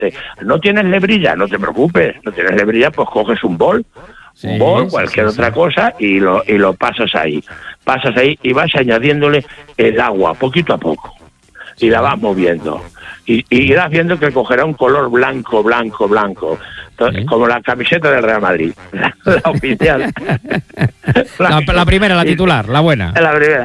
¿No tienes lebrilla? No te preocupes, no tienes lebrilla, pues coges un bol, cualquier otra cosa, y lo pasas ahí y vas añadiéndole el agua poquito a poco, y la vas moviendo, y irás viendo que cogerá un color blanco, como la camiseta del Real Madrid, la oficial. La primera, la titular, la buena. La primera.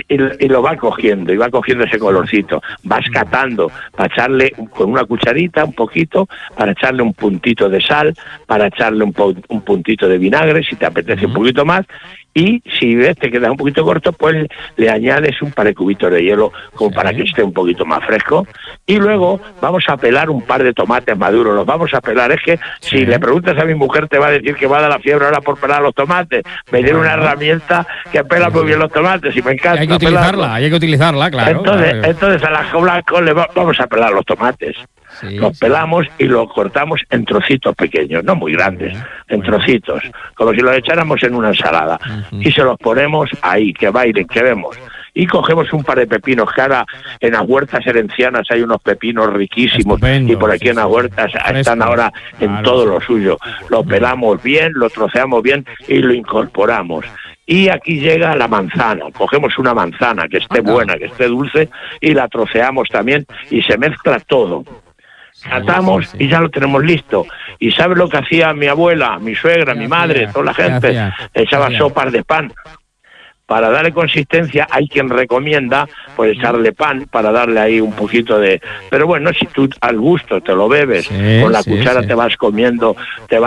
Y lo va cogiendo, ese colorcito. Vas catando para echarle con una cucharita un poquito, para echarle un puntito de sal, para echarle un puntito de vinagre, si te apetece un poquito más. Y si ves te queda un poquito corto, pues le añades un par de cubitos de hielo como para que esté un poquito más fresco. Y luego vamos a pelar un par de tomates maduros, los vamos a pelar. Es que si le preguntas a mi mujer te va a decir que va a dar la fiebre ahora por pelar los tomates. Me dio una herramienta que pela muy bien los tomates y me encanta. Hay que utilizarla, claro. Entonces al ajo blanco le vamos a pelar los tomates. Los pelamos y los cortamos en trocitos pequeños, no muy grandes, en trocitos, como si los echáramos en una ensalada. Y se los ponemos ahí, que bailen, que vemos. Y cogemos un par de pepinos, que ahora en las huertas herencianas hay unos pepinos riquísimos, y por aquí en las huertas están ahora en todo lo suyo. Lo pelamos bien, lo troceamos bien y lo incorporamos. Y aquí llega la manzana, cogemos una manzana que esté buena, que esté dulce, y la troceamos también, y se mezcla todo. Catamos y ya lo tenemos listo. ¿Y sabes lo que hacía mi abuela, mi suegra, mi madre, toda la gente? Echaba sopas de pan. Para darle consistencia hay quien recomienda pues echarle pan para darle ahí un poquito de... Pero bueno, si tú al gusto te lo bebes, con la cuchara te vas comiendo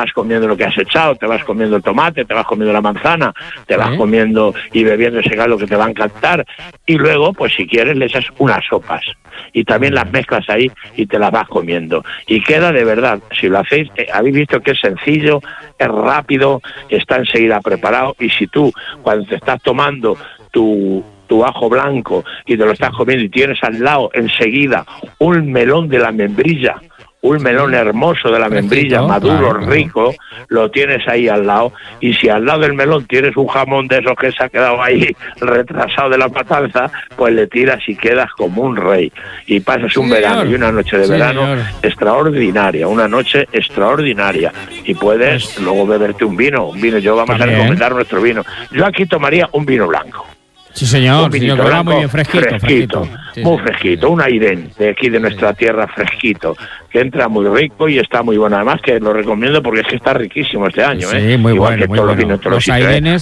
lo que has echado, te vas comiendo el tomate, te vas comiendo la manzana, te vas comiendo y bebiendo ese caldo que te va a encantar, y luego pues si quieres le echas unas sopas y también las mezclas ahí y te las vas comiendo y queda de verdad. Si lo hacéis, habéis visto que es sencillo, es rápido, está enseguida preparado, y si tú cuando te estás tomando tu ajo blanco y te lo estás comiendo y tienes al lado enseguida un melón de la membrilla, un melón hermoso de la membrilla, maduro, rico, lo tienes ahí al lado, y si al lado del melón tienes un jamón de esos que se ha quedado ahí retrasado de la matanza, pues le tiras y quedas como un rey, y pasas un verano y una noche de verano extraordinaria, una noche extraordinaria, y puedes luego beberte un vino, yo vamos a recomendar nuestro vino. Yo aquí tomaría un vino blanco. Sí, señor, que va muy bien fresquito. Muy fresquito, un Airén de aquí de nuestra tierra, fresquito, que entra muy rico y está muy bueno. Además que lo recomiendo porque es que está riquísimo este año. Sí, muy igual bueno, que todos los vinos, todos los Airenes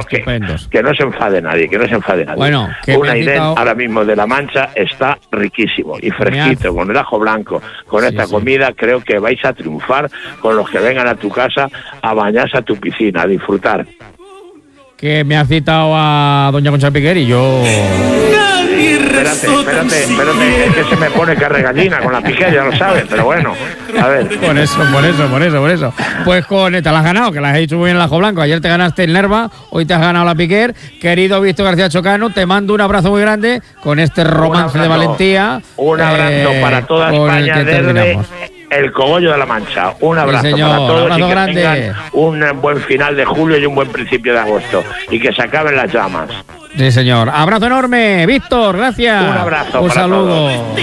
que no se enfade nadie, Bueno, un Airén ahora mismo de La Mancha está riquísimo y fresquito, con el ajo blanco, con esta comida creo que vais a triunfar con los que vengan a tu casa a bañarse a tu piscina, a disfrutar. Que me ha citado a doña Concha Piquer y yo... Espérate, es que se me pone carregallina con la Piquer, ya lo sabes, pero bueno, a ver. Por eso. Pues te la has ganado, que la has hecho muy bien el ajo blanco. Ayer te ganaste el Nerva, hoy te has ganado la Piquer. Querido Víctor García Chocano, te mando un abrazo muy grande con este romance de valentía. Un abrazo para toda España desde el Cogollo de la Mancha. Un abrazo para todos, un abrazo grande. Tengan un buen final de julio y un buen principio de agosto, y que se acaben las llamas. Sí, señor. Abrazo enorme, Víctor, gracias. Un abrazo. Un para saludo. Todos.